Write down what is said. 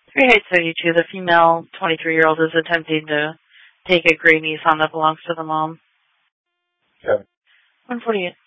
3872, the female 23-year-old is attempting to take a gray Nissan that belongs to the mom. Okay. 148.